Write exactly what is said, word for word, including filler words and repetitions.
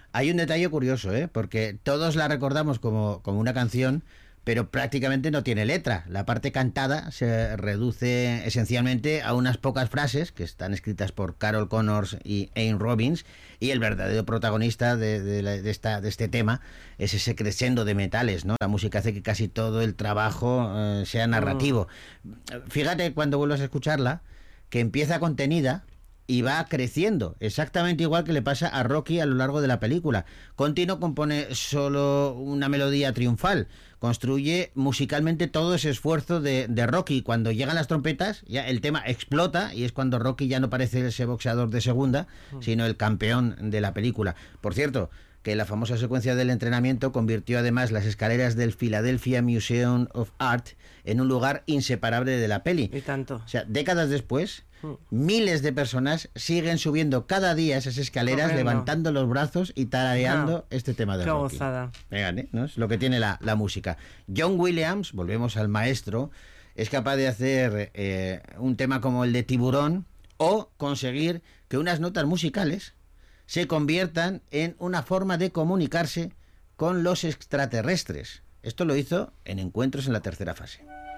Hay un detalle curioso, ¿eh? Porque todos la recordamos como, como una canción, pero prácticamente no tiene letra. La parte cantada se reduce esencialmente a unas pocas frases que están escritas por Carol Connors y Ain Robbins, y el verdadero protagonista de, de, la- de esta, de este tema es ese crescendo de metales, ¿no? La música hace que casi todo el trabajo eh, sea Mm. narrativo. Fíjate cuando vuelvas a escucharla, que empieza contenida y va creciendo, exactamente igual que le pasa a Rocky a lo largo de la película. Conti no compone solo una melodía triunfal, construye musicalmente todo ese esfuerzo de, de Rocky. Cuando llegan las trompetas, ya el tema explota y es cuando Rocky ya no parece ese boxeador de segunda, sino el campeón de la película. Por cierto, que la famosa secuencia del entrenamiento convirtió además las escaleras del Philadelphia Museum of Art en un lugar inseparable de la peli. Y tanto. O sea, décadas después, Mm. miles de personas siguen subiendo cada día esas escaleras, Corriendo. levantando los brazos y tarareando este tema de Qué Rocky. gozada. Vean, ¿eh? ¿No? Es lo que tiene la, la música. John Williams, volvemos al maestro, es capaz de hacer eh, un tema como el de Tiburón o conseguir que unas notas musicales se conviertan en una forma de comunicarse con los extraterrestres. Esto lo hizo en Encuentros en la tercera fase.